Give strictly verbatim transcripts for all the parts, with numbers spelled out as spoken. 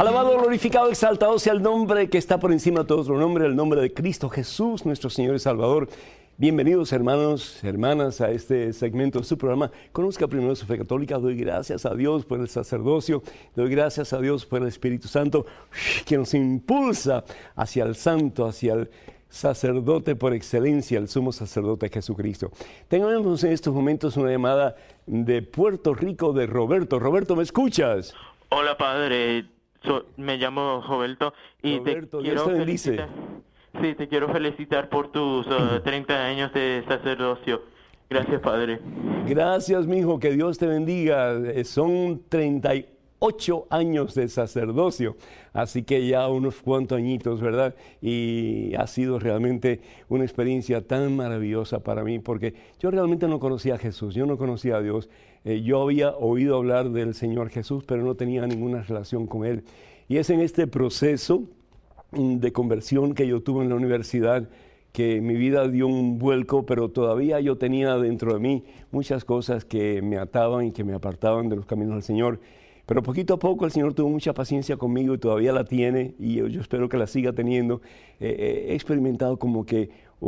Alabado, glorificado, exaltado sea el nombre que está por encima de todo otro nombre, el nombre de Cristo Jesús, nuestro Señor y Salvador. Bienvenidos, hermanos, hermanas, a este segmento de su programa. Conozca primero su fe católica. Doy gracias a Dios por el sacerdocio. Doy gracias a Dios por el Espíritu Santo que nos impulsa hacia el santo, hacia el sacerdote por excelencia, el sumo sacerdote Jesucristo. Tenemos en estos momentos una llamada de Puerto Rico de Roberto. Roberto, ¿me escuchas? Hola, padre. So, me llamo Roberto y Roberto, te Dios quiero te bendice. felicitar. Sí, te quiero felicitar por tus uh, treinta años de sacerdocio. Gracias, padre. Gracias, mijo, que Dios te bendiga. Eh, Son treinta y ocho años de sacerdocio, así que ya unos cuantos añitos, ¿verdad? Y ha sido realmente una experiencia tan maravillosa para mí, porque yo realmente no conocía a Jesús, yo no conocía a Dios. Eh, yo había oído hablar del Señor Jesús, pero no tenía ninguna relación con Él. Y es en este proceso de conversión que yo tuve en la universidad que mi vida dio un vuelco, pero todavía yo tenía dentro de mí muchas cosas que me ataban y que me apartaban de los caminos del Señor. Pero poquito a poco el Señor tuvo mucha paciencia conmigo y todavía la tiene, y yo, yo espero que la siga teniendo. Eh, he experimentado como que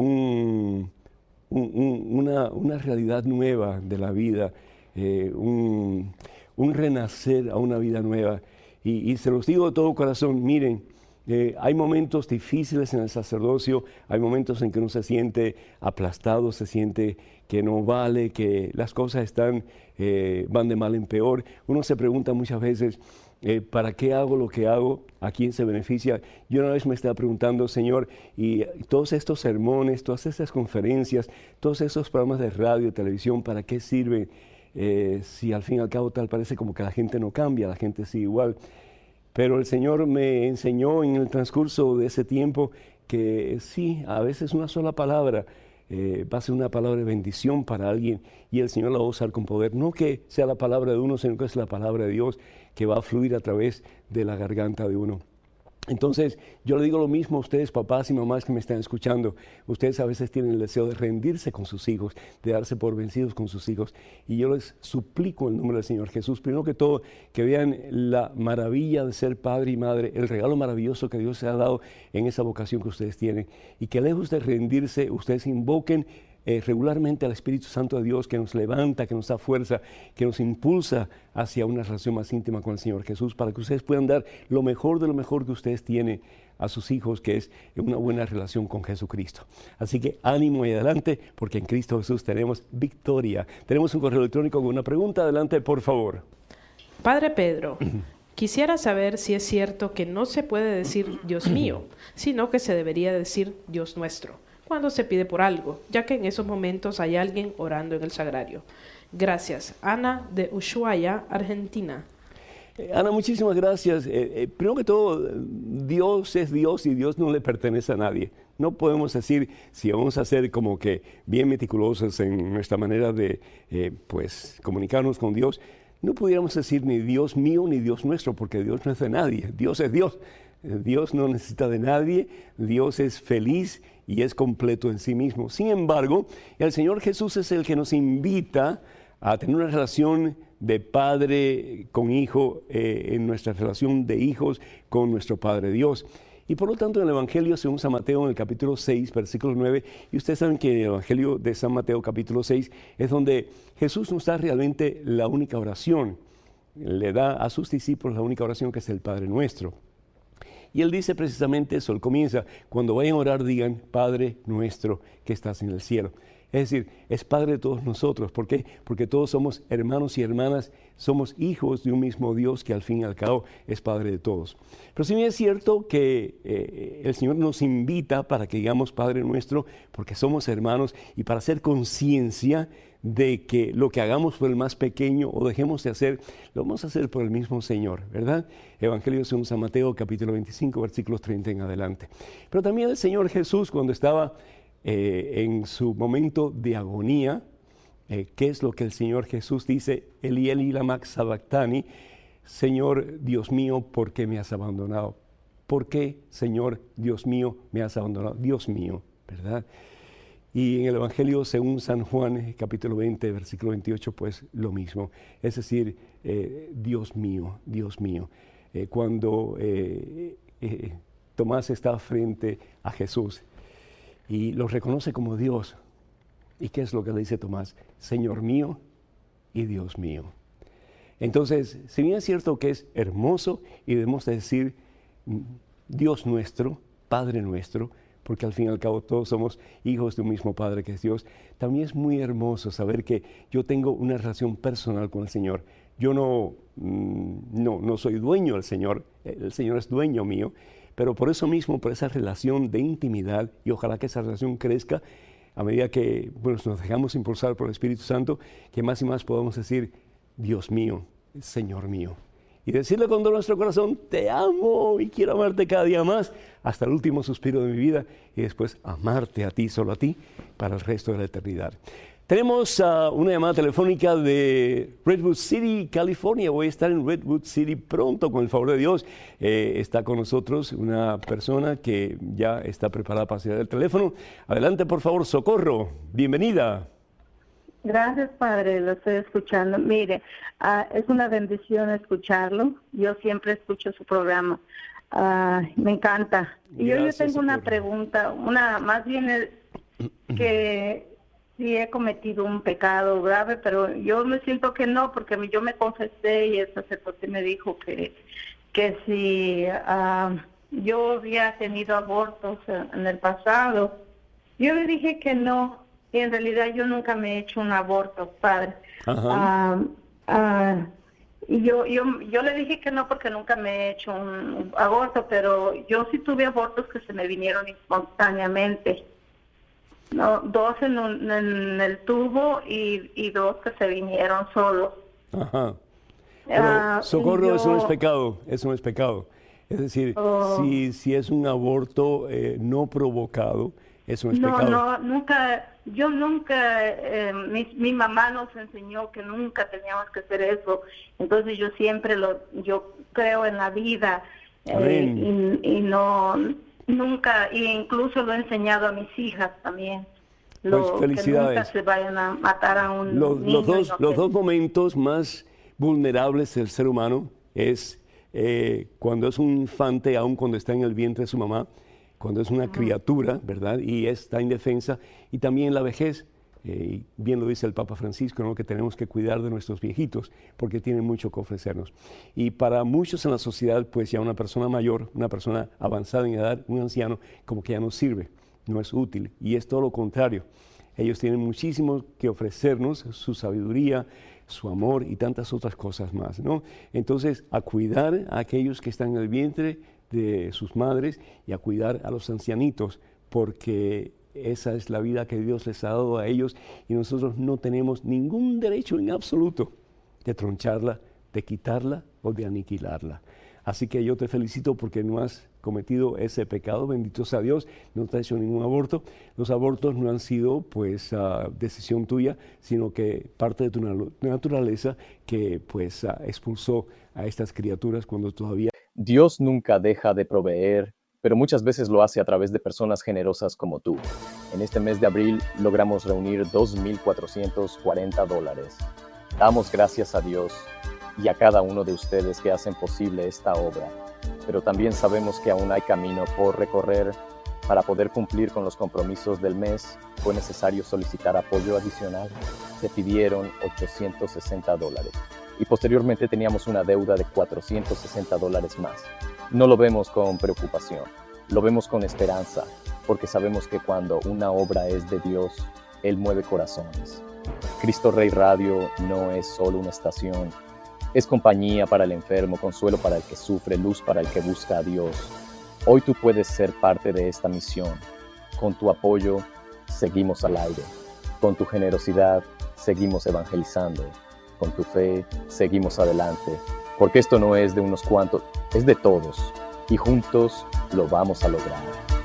un, un, un, una, una realidad nueva de la vida, eh, un, un renacer a una vida nueva. Y, y se los digo de todo corazón, miren, Eh, hay momentos difíciles en el sacerdocio, hay momentos en que uno se siente aplastado, se siente que no vale, que las cosas están, eh, van de mal en peor. Uno se pregunta muchas veces, eh, ¿para qué hago lo que hago? ¿A quién se beneficia? Yo una vez me estaba preguntando, Señor, y todos estos sermones, todas estas conferencias, todos esos programas de radio, televisión, ¿para qué sirven? Eh, si al fin y al cabo tal parece como que la gente no cambia, la gente sigue igual. Pero el Señor me enseñó en el transcurso de ese tiempo que sí, a veces una sola palabra eh, va a ser una palabra de bendición para alguien y el Señor la va a usar con poder. No que sea la palabra de uno, sino que es la palabra de Dios que va a fluir a través de la garganta de uno. Entonces, yo le digo lo mismo a ustedes, papás y mamás que me están escuchando. Ustedes a veces tienen el deseo de rendirse con sus hijos, de darse por vencidos con sus hijos. Y yo les suplico en el nombre del Señor Jesús, primero que todo, que vean la maravilla de ser padre y madre, el regalo maravilloso que Dios les ha dado en esa vocación que ustedes tienen. Y que lejos de rendirse, ustedes invoquen Eh, regularmente al Espíritu Santo de Dios que nos levanta, que nos da fuerza, que nos impulsa hacia una relación más íntima con el Señor Jesús, para que ustedes puedan dar lo mejor de lo mejor que ustedes tienen a sus hijos, que es una buena relación con Jesucristo. Así que ánimo y adelante, porque en Cristo Jesús tenemos victoria. Tenemos un correo electrónico con una pregunta. Adelante, por favor. Padre Pedro, quisiera saber si es cierto que no se puede decir Dios mío, sino que se debería decir Dios nuestro cuando se pide por algo, ya que en esos momentos hay alguien orando en el sagrario. Gracias. Ana de Ushuaia, Argentina. Eh, Ana, muchísimas gracias. Eh, eh, primero que todo, Dios es Dios y Dios no le pertenece a nadie. No podemos decir, si vamos a ser como que bien meticulosos en nuestra manera de eh, pues, comunicarnos con Dios, no pudiéramos decir ni Dios mío ni Dios nuestro, porque Dios no es de nadie. Dios es Dios. Dios no necesita de nadie, Dios es feliz y es completo en sí mismo. Sin embargo, el Señor Jesús es el que nos invita a tener una relación de padre con hijo, eh, en nuestra relación de hijos con nuestro Padre Dios. Y por lo tanto, en el Evangelio según San Mateo, en el capítulo seis, versículo nueve, y ustedes saben que en el Evangelio de San Mateo, capítulo seis, es donde Jesús nos da realmente la única oración. Le da a sus discípulos la única oración, que es el Padre Nuestro. Y él dice precisamente eso, él comienza, cuando vayan a orar digan, Padre nuestro que estás en el cielo. Es decir, es Padre de todos nosotros. ¿Por qué? Porque todos somos hermanos y hermanas, somos hijos de un mismo Dios que al fin y al cabo es Padre de todos. Pero sí es cierto que eh, el Señor nos invita para que digamos Padre nuestro, porque somos hermanos y para hacer conciencia de que lo que hagamos por el más pequeño o dejemos de hacer, lo vamos a hacer por el mismo Señor, ¿verdad? Evangelio según San Mateo, capítulo veinticinco, versículos treinta en adelante. Pero también el Señor Jesús, cuando estaba eh, en su momento de agonía, eh, ¿qué es lo que el Señor Jesús dice? Eli, Eli, lama sabactani, Señor Dios mío, ¿por qué me has abandonado? ¿Por qué, Señor Dios mío, me has abandonado? Dios mío, ¿verdad? Y en el Evangelio según San Juan, capítulo veinte, versículo veintiocho, pues lo mismo. Es decir, eh, Dios mío, Dios mío. eh, cuando eh, eh, Tomás está frente a Jesús y lo reconoce como Dios. ¿Y qué es lo que le dice Tomás? Señor mío y Dios mío. Entonces, si bien es cierto que es hermoso y debemos decir Dios nuestro, Padre nuestro, porque al fin y al cabo todos somos hijos de un mismo Padre que es Dios, también es muy hermoso saber que yo tengo una relación personal con el Señor. Yo no, no, no soy dueño del Señor, el Señor es dueño mío, pero por eso mismo, por esa relación de intimidad, y ojalá que esa relación crezca a medida que bueno, nos dejamos impulsar por el Espíritu Santo, que más y más podamos decir, Dios mío, Señor mío. Y decirle con todo nuestro corazón, te amo y quiero amarte cada día más, hasta el último suspiro de mi vida, y después amarte a ti, solo a ti, para el resto de la eternidad. Tenemos uh, una llamada telefónica de Redwood City, California. Voy a estar en Redwood City pronto, con el favor de Dios. Eh, está con nosotros una persona que ya está preparada para hacer el teléfono. Adelante, por favor, Socorro. Bienvenida. Gracias, Padre, lo estoy escuchando. Mire, uh, es una bendición escucharlo. Yo siempre escucho su programa. Uh, me encanta. Y yo, yo tengo una pregunta, una más bien es que sí he cometido un pecado grave, pero yo me siento que no, porque yo me confesé y el sacerdote me dijo que, que si uh, yo había tenido abortos en el pasado, yo le dije que no. Y en realidad yo nunca me he hecho un aborto, Padre. Ajá. Uh, uh, y yo, yo, yo le dije que no porque nunca me he hecho un aborto, pero yo sí tuve abortos que se me vinieron espontáneamente. No, dos en, un, en el tubo y, y dos que se vinieron solos. Ajá. Pero uh, Socorro, yo, eso no es pecado, eso no es pecado. Es decir, oh, si, si es un aborto eh, no provocado, eso no es no, pecado. No, nunca, yo nunca, eh, mi, mi mamá nos enseñó que nunca teníamos que hacer eso. Entonces yo siempre lo, yo creo en la vida eh, y, y no, nunca, e incluso lo he enseñado a mis hijas también. Lo, pues felicidades. Que nunca se vayan a matar a un los, niño. Los dos, no los dos momentos más vulnerables del ser humano es eh, cuando es un infante, aun cuando está en el vientre de su mamá, cuando es una uh-huh. criatura, ¿verdad? Y está indefensa, y también la vejez. Eh, bien lo dice el Papa Francisco, ¿no? Que tenemos que cuidar de nuestros viejitos porque tienen mucho que ofrecernos. Y para muchos en la sociedad, pues ya una persona mayor, una persona avanzada en edad, un anciano, como que ya no sirve, no es útil. Y es todo lo contrario. Ellos tienen muchísimo que ofrecernos, su sabiduría, su amor y tantas otras cosas más, ¿no? Entonces, a cuidar a aquellos que están en el vientre de sus madres y a cuidar a los ancianitos, porque esa es la vida que Dios les ha dado a ellos y nosotros no tenemos ningún derecho en absoluto de troncharla, de quitarla o de aniquilarla. Así que yo te felicito porque no has cometido ese pecado, bendito sea Dios, no te has hecho ningún aborto. Los abortos no han sido pues uh, decisión tuya, sino que parte de tu naturaleza que pues uh, expulsó a estas criaturas cuando todavía... Dios nunca deja de proveer, pero muchas veces lo hace a través de personas generosas como tú. En este mes de abril logramos reunir dos mil cuatrocientos cuarenta dólares. Damos gracias a Dios y a cada uno de ustedes que hacen posible esta obra, pero también sabemos que aún hay camino por recorrer. Para poder cumplir con los compromisos del mes, fue necesario solicitar apoyo adicional. Se pidieron ochocientos sesenta dólares y posteriormente teníamos una deuda de cuatrocientos sesenta dólares más. No lo vemos con preocupación, lo vemos con esperanza, porque sabemos que cuando una obra es de Dios, Él mueve corazones. Cristo Rey Radio no es solo una estación, es compañía para el enfermo, consuelo para el que sufre, luz para el que busca a Dios. Hoy tú puedes ser parte de esta misión. Con tu apoyo, seguimos al aire. Con tu generosidad, seguimos evangelizando. Con tu fe, seguimos adelante. Porque esto no es de unos cuantos, es de todos. Y juntos lo vamos a lograr.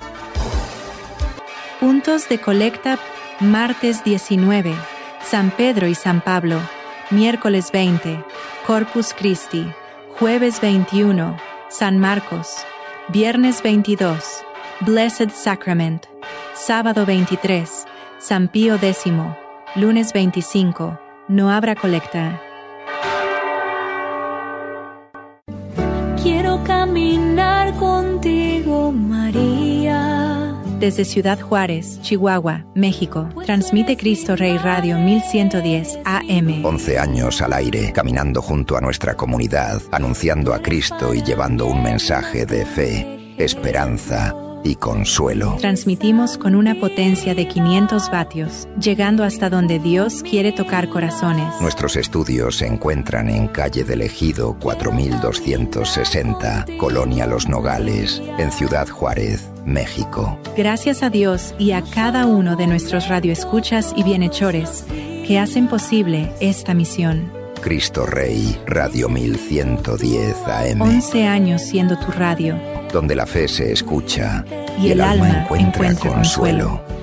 Puntos de colecta, martes diecinueve, San Pedro y San Pablo, miércoles veinte, Corpus Christi, jueves veintiuno, San Marcos, viernes veintidós, Blessed Sacrament, sábado veintitrés, San Pío X, lunes veinticinco, no habrá colecta. Quiero quiero caminar contigo, María. Desde Ciudad Juárez, Chihuahua, México, transmite Cristo Rey Radio mil ciento diez A M. once años al aire, caminando junto a nuestra comunidad, anunciando a Cristo y llevando un mensaje de fe, esperanza y consuelo. Transmitimos con una potencia de quinientos vatios, llegando hasta donde Dios quiere tocar corazones. Nuestros estudios se encuentran en calle del Ejido cuatro mil doscientos sesenta, Colonia Los Nogales, en Ciudad Juárez, México. Gracias a Dios y a cada uno de nuestros radioescuchas y bienhechores que hacen posible esta misión. Cristo Rey, Radio mil ciento diez A M. once años siendo tu radio, donde la fe se escucha y, y el, el alma encuentra, encuentra consuelo. consuelo.